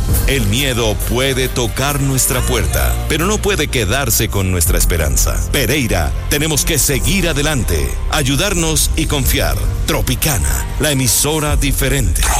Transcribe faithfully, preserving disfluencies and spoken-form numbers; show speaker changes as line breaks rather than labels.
El miedo puede tocar nuestra puerta, pero no puede quedarse con nuestra esperanza. Pereira, tenemos que seguir adelante, ayudarnos y confiar. Tropicana, la emisora diferente.